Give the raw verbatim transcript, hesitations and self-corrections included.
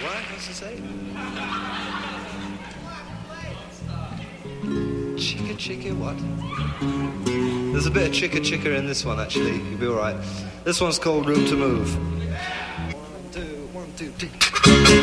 What? What's it say? Chicka chicka what? There's a bit of chicka chicka in this one, actually. You'll be all right. This one's called Room to Move. One, two, one, two, three.